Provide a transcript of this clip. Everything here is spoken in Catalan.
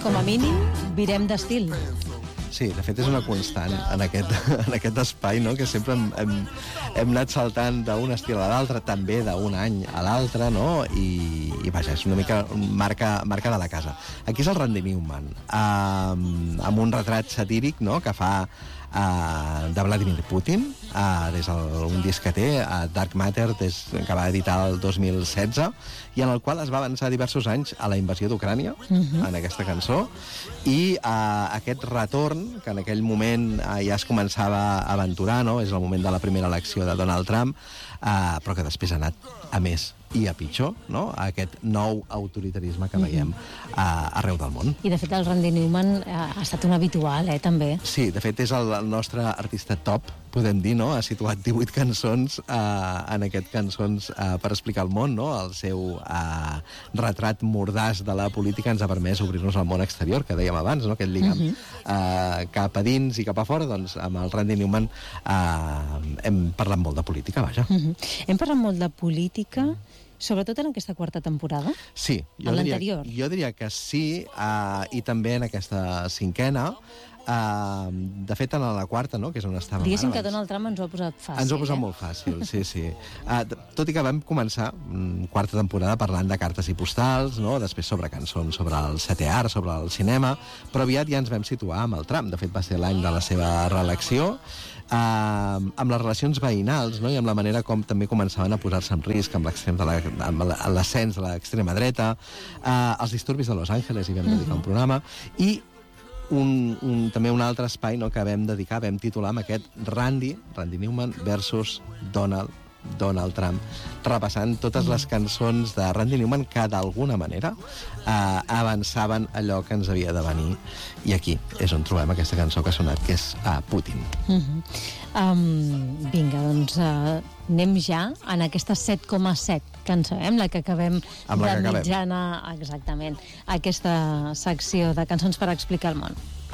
Com a mínim, virem d'estil. Sí, de fet és una constant en aquest espai, no? Que sempre hem anat saltant d'un estil a l'altre, també d'un any a l'altre, no? I vaja, és una mica marca de la casa. Aquí és el Randy Newman, amb un retrat satíric, no?, que fa de Vladimir Putin, des d'un disc que té, Dark Matter, que va editar el 2016, i en el qual es va avançar diversos anys a la invasió d'Ucrània, en aquesta cançó, i aquest retorn, que en aquell moment ja es començava a aventurar, no? És el moment de la primera elecció de Donald Trump, però que després ha anat a més i a pitjor, no?, aquest nou autoritarisme que veiem arreu del món. I de fet el Randy Newman ha estat un habitual, també. Sí, de fet és el nostre artista top, podem dir, no? Ha situat 18 cançons en aquest Cançons per explicar el món, no? El seu retrat mordàs de la política ens ha permès obrir-nos al món exterior, que dèiem abans, no?, aquest lligam cap a dins i cap a fora. Doncs amb el Randy Newman hem parlat molt de política, vaja. Hem parlat molt de política, sobretot en aquesta quarta temporada? Sí. Jo diria que sí, i també en aquesta cinquena. De fet, en la quarta, no?, que és on estàvem ara. Diguéssim que Donald Trump ens ho ha posat fàcil. Ens ho ha posat molt fàcil, sí. Tot i que vam començar quarta temporada parlant de cartes i postals, no?, després sobre cançons, sobre el setè art, sobre el cinema, però aviat ja ens vam situar amb el Trump. De fet, va ser l'any de la seva reelecció, amb les relacions veïnals, no?, i amb la manera com també començaven a posar-se en risc amb l'ascens de l'extrema dreta, els disturbis de Los Angeles, hi vam dedicar un programa, i també un altre espai, no?, que vam titular amb aquest Randy Newman versus Donald Trump, repassant totes les cançons de Randy Newman que d'alguna manera avançaven allò que ens havia de venir, i aquí és on trobem aquesta cançó que ha sonat, que és Putin. Vinga, doncs anem ja en aquesta 7,7 que en sabem, la que acabem de mitjana, exactament, aquesta secció de Cançons per explicar el món.